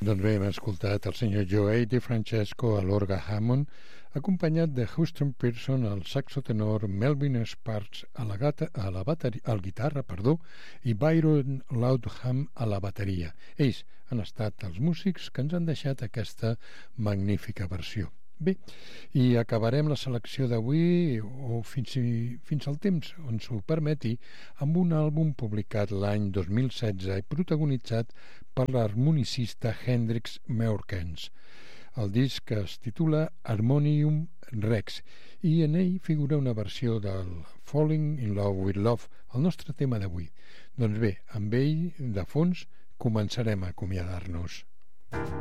Doncs bé, hem escoltat el senyor Joey DeFrancesco a l'orgue Hammond, acompanyat de Houston Pearson al saxo tenor, Melvin Sparks a la guitarra, i Byron Loudham a la bateria. Ells han estat els músics que ens han deixat aquesta magnífica versió. Bé, i acabarem la selecció d'avui, o fins al temps on s'ho permeti, amb un àlbum publicat l'any 2016 i protagonitzat per l'harmonicista Hendrix Meurkens. El disc es titula Harmonium Rex i en ell figura una versió del Falling in Love with Love, el nostre tema d'avui. Doncs bé, amb ell, de fons, començarem a acomiadar-nos.